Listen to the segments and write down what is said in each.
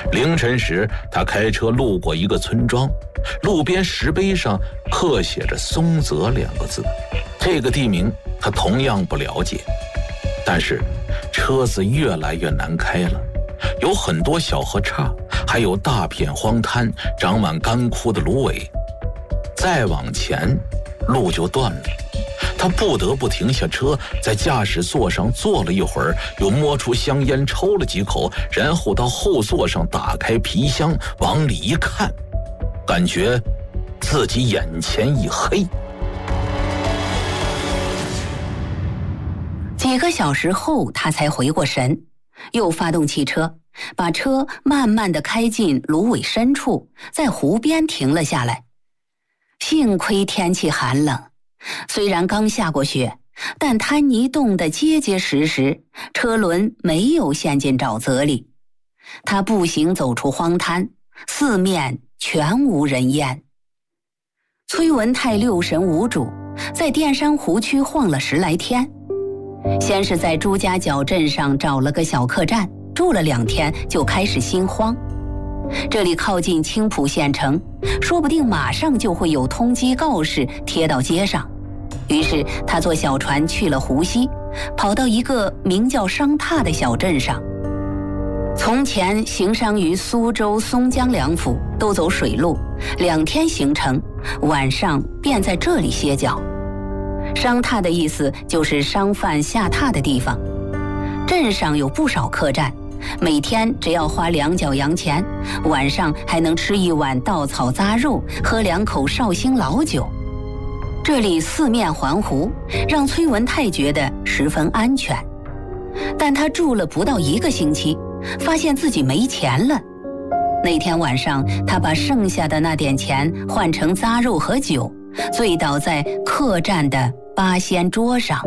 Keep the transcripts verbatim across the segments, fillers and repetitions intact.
凌晨时，他开车路过一个村庄，路边石碑上刻写着松泽两个字。这个地名他同样不了解，但是车子越来越难开了，有很多小河岔，还有大片荒滩，长满干枯的芦苇。再往前，路就断了。他不得不停下车，在驾驶座上坐了一会儿，又摸出香烟抽了几口，然后到后座上打开皮箱，往里一看，感觉自己眼前一黑。 几个小时后，他才回过神，又发动汽车，把车慢慢地开进芦苇深处，在湖边停了下来。幸亏天气寒冷，虽然刚下过雪，但滩泥冻得结结实实，车轮没有陷进沼泽里。他步行走出荒滩，四面全无人烟。崔文泰六神无主，在淀山湖区晃了十来天。先是在朱家角镇上找了个小客栈，住了两天，就开始心慌。这里靠近青浦县城，说不定马上就会有通缉告示贴到街上。于是他坐小船去了湖西，跑到一个名叫商榻的小镇上。从前行商于苏州、松江两府，都走水路，两天行程，晚上便在这里歇脚。商榻的意思就是商贩下榻的地方。镇上有不少客栈，每天只要花两角洋钱，晚上还能吃一碗稻草杂肉，喝两口绍兴老酒。这里四面环湖，让崔文泰觉得十分安全。但他住了不到一个星期，发现自己没钱了。那天晚上，他把剩下的那点钱换成杂肉和酒，醉倒在客栈的八仙桌上。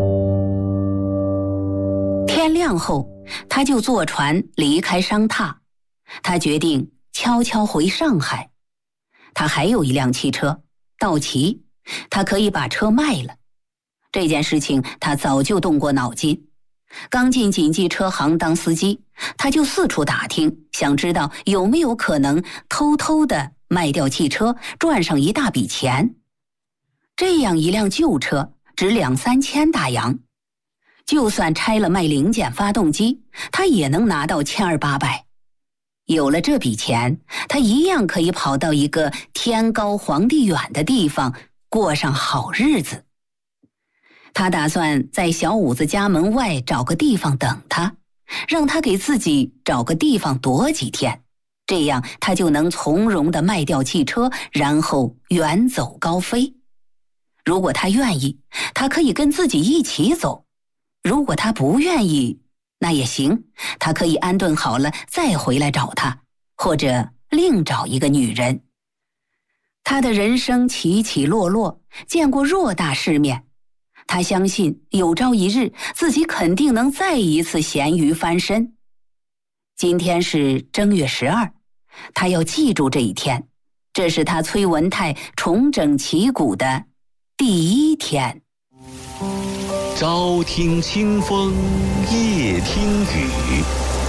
天亮后，他就坐船离开商榻。他决定悄悄回上海。他还有一辆汽车，道奇，他可以把车卖了。这件事情他早就动过脑筋。刚进锦记车行当司机，他就四处打听，想知道有没有可能偷偷地卖掉汽车，赚上一大笔钱。这样一辆旧车值两三千大洋，就算拆了卖零件发动机，他也能拿到千二八百。有了这笔钱，他一样可以跑到一个天高皇帝远的地方，过上好日子。他打算在小五子家门外找个地方等他，让他给自己找个地方躲几天，这样他就能从容地卖掉汽车，然后远走高飞。如果他愿意，他可以跟自己一起走；如果他不愿意，那也行，他可以安顿好了再回来找他，或者另找一个女人。他的人生起起落落，见过偌大世面，他相信有朝一日自己肯定能再一次咸鱼翻身。今天是正月十二，他要记住这一天，这是他崔文泰重整旗鼓的第一天。 朝听清风，夜听雨，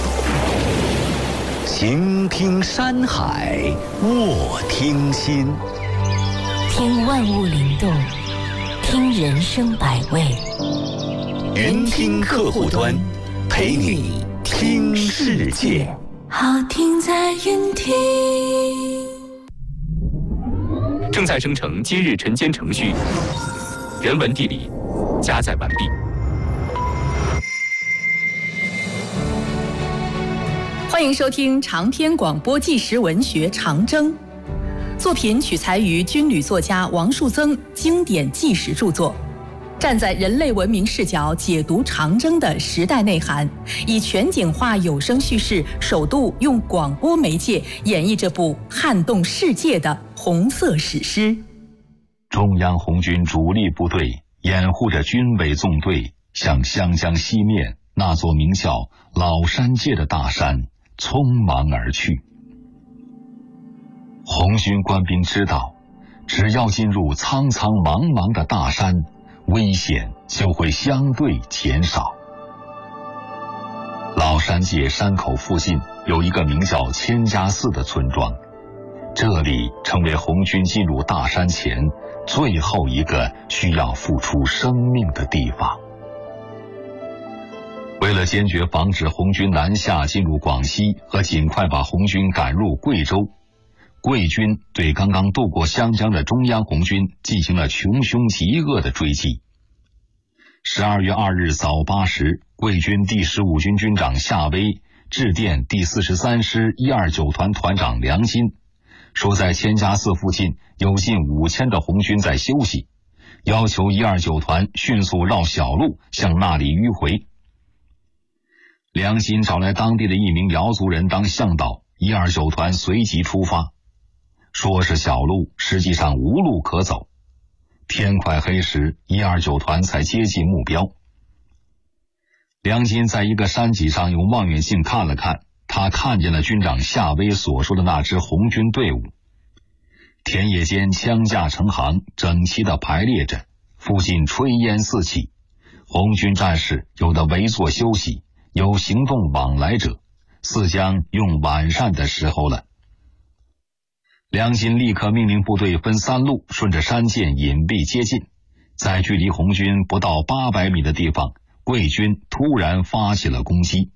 晴听山海，卧听心。 听万物灵动，听人生百味。 云听客户端，陪你听世界。 好听在云听。 正在生成今日晨间程序，人文地理加载完毕。 欢迎收听长篇广播纪实文学《长征》，作品取材于军旅作家王树增经典纪实著作，站在人类文明视角解读长征的时代内涵，以全景化有声叙事，首度用广播媒介演绎这部撼动世界的红色史诗。 中央红军主力部队掩护着军委纵队，向湘江西面那座名叫老山界的大山匆忙而去。红军官兵知道，只要进入苍苍茫茫的大山，危险就会相对减少。老山界山口附近有一个名叫千家寺的村庄，这里成为红军进入大山前最后一个需要付出生命的地方。为了坚决防止红军南下进入广西和尽快把红军赶入贵州，贵军对刚刚渡过湘江的中央红军进行了穷凶极恶的追击。十二月二日早八时，贵军第十五军军长夏威致电第四十三师一二九团团长梁金，说在千家寺附近有近五千的红军在休息，要求一二九团迅速绕小路向那里迂回。梁金找来当地的一名瑶族人当向导，一二九团随即出发。说是小路，实际上无路可走。天快黑时，一二九团才接近目标。梁金在一个山脊上用望远镜看了看，他看见了军长夏威所说的那支红军队伍。田野间枪架成行，整齐地排列着，附近炊烟四起。红军战士有的围坐休息，有行动往来者，似将用晚膳的时候了。梁金立刻命令部队分三路顺着山涧隐蔽接近，在距离红军不到八百米的地方，贵军突然发起了攻击。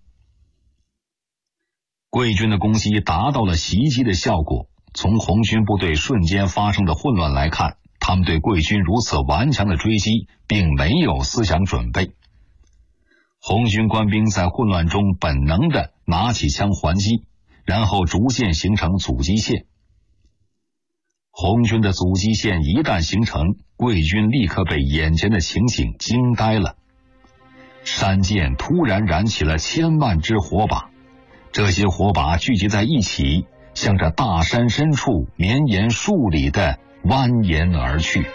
贵军的攻击达到了袭击的效果，从红军部队瞬间发生的混乱来看，他们对贵军如此顽强的追击并没有思想准备。红军官兵在混乱中本能地拿起枪还击，然后逐渐形成阻击线。红军的阻击线一旦形成，贵军立刻被眼前的情景惊呆了。山涧突然燃起了千万支火把，这些火把聚集在一起，向着大山深处绵延数里的蜿蜒而去。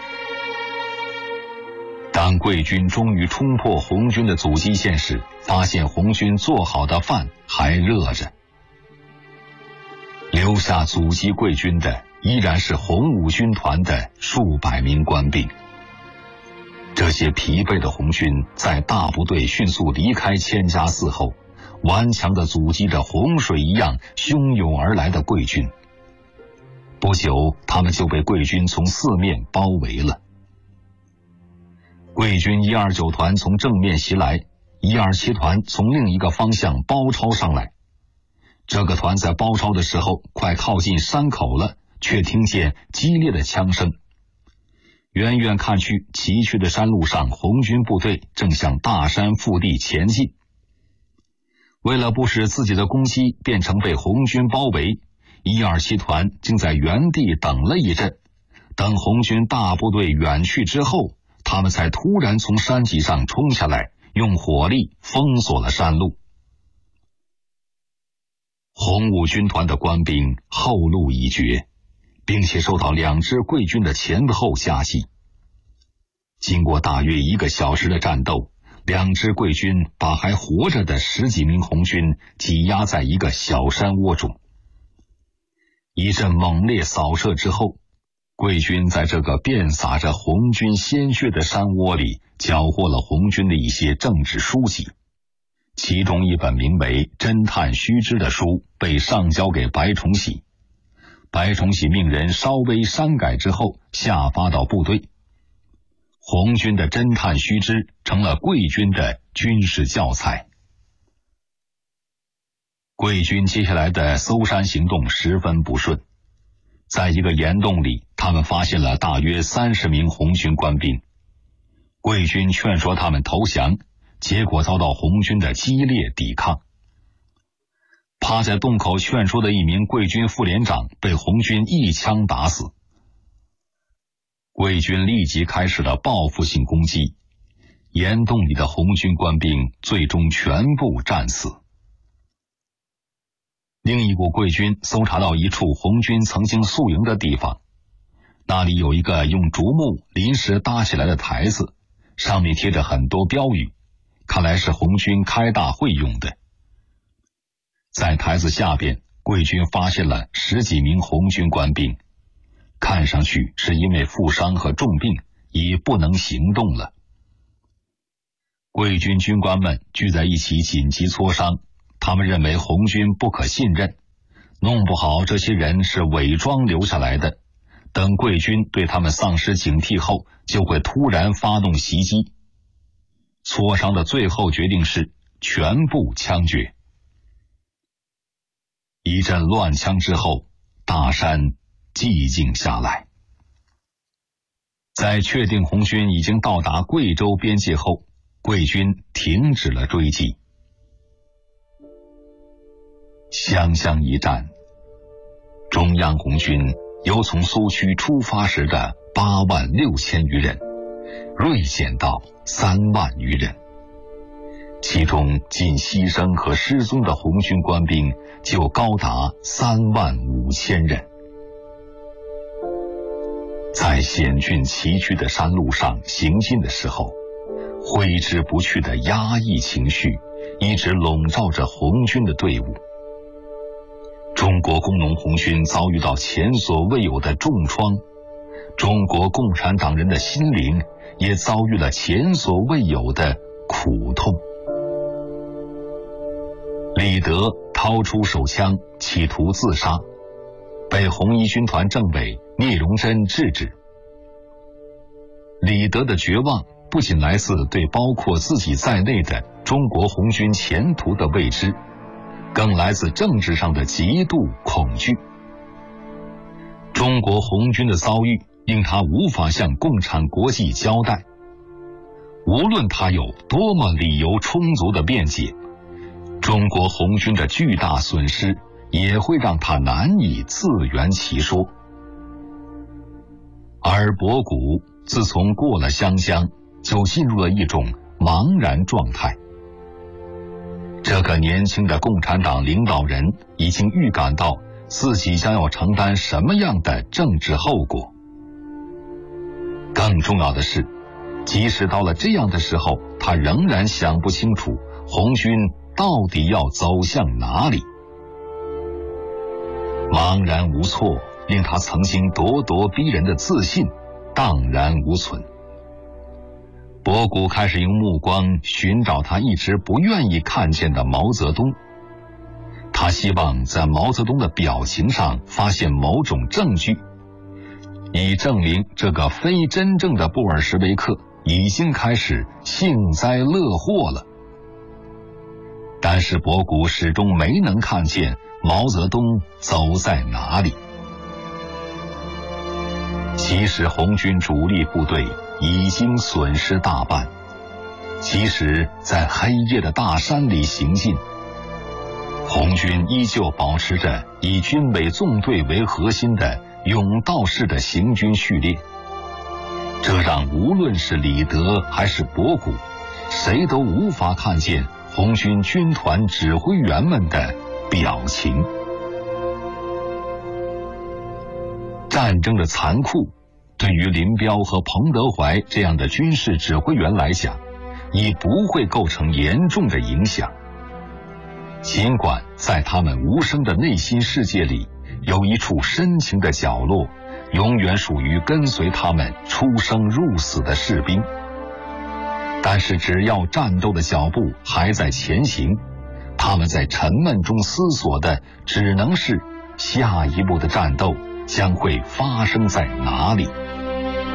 当贵军终于冲破红军的阻击线时，发现红军做好的饭还热着。留下阻击贵军的依然是红五军团的数百名官兵。这些疲惫的红军在大部队迅速离开千家寺后，顽强地阻击着洪水一样汹涌而来的贵军。不久，他们就被贵军从四面包围了。贵军一二九团从正面袭来，一二七团从另一个方向包抄上来。这个团在包抄的时候快靠近山口了，却听见激烈的枪声。远远看去，崎岖的山路上，红军部队正向大山腹地前进。为了不使自己的攻击变成被红军包围，一二七团竟在原地等了一阵，等红军大部队远去之后，他们才突然从山脊上冲下来，用火力封锁了山路。红五军团的官兵后路已绝，并且受到两支贵军的前后夹击。经过大约一个小时的战斗，两支贵军把还活着的十几名红军挤压在一个小山窝中。一阵猛烈扫射之后，贵军在这个遍洒着红军鲜血的山窝里缴获了红军的一些政治书籍，其中一本名为《侦探须知》的书被上交给白崇禧，白崇禧命人稍微删改之后下发到部队。红军的侦探须知成了贵军的军事教材。贵军接下来的搜山行动十分不顺，在一个岩洞里，他们发现了大约三十名红军官兵。贵军劝说他们投降，结果遭到红军的激烈抵抗。趴在洞口劝说的一名贵军副连长被红军一枪打死。贵军立即开始了报复性攻击，岩洞里的红军官兵最终全部战死。另一股贵军搜查到一处红军曾经宿营的地方，那里有一个用竹木临时搭起来的台子，上面贴着很多标语，看来是红军开大会用的。在台子下边，贵军发现了十几名红军官兵，看上去是因为负伤和重病已不能行动了。 贵军军官们聚在一起紧急磋商，他们认为红军不可信任，弄不好这些人是伪装留下来的，等贵军对他们丧失警惕后，就会突然发动袭击。磋商的最后决定是全部枪决。一阵乱枪之后，大山寂静下来。在确定红军已经到达贵州边界后，贵军停止了追击。湘乡一战，中央红军由从苏区出发时的八万六千余人，锐减到三万余人，其中仅牺牲和失踪的红军官兵就高达三万五千人。在险峻崎岖的山路上行进的时候，挥之不去的压抑情绪一直笼罩着红军的队伍。中国工农红军遭遇到前所未有的重创，中国共产党人的心灵也遭遇了前所未有的苦痛。李德掏出手枪企图自杀，被红一军团政委聂荣臻制止。李德的绝望不仅来自对包括自己在内的中国红军前途的未知，更来自政治上的极度恐惧。中国红军的遭遇令他无法向共产国际交代，无论他有多么理由充足的辩解，中国红军的巨大损失也会让他难以自圆其说。而博古自从过了湘江，就进入了一种茫然状态。这个年轻的共产党领导人已经预感到自己将要承担什么样的政治后果。更重要的是，即使到了这样的时候，他仍然想不清楚红军到底要走向哪里。茫然无措，令他曾经咄咄逼人的自信荡然无存。博古开始用目光寻找他一直不愿意看见的毛泽东，他希望在毛泽东的表情上发现某种证据，以证明这个非真正的布尔什维克已经开始幸灾乐祸了。但是博古始终没能看见毛泽东走在哪里。即使红军主力部队已经损失大半，即使在黑夜的大山里行进，红军依旧保持着以军委纵队为核心的甬道式的行军序列，这让无论是李德还是博古，谁都无法看见红军军团指挥员们的表情。战争的残酷对于林彪和彭德怀这样的军事指挥员来讲，已不会构成严重的影响。尽管在他们无声的内心世界里，有一处深情的角落，永远属于跟随他们出生入死的士兵。但是只要战斗的脚步还在前行，他们在沉闷中思索的只能是下一步的战斗将会发生在哪里。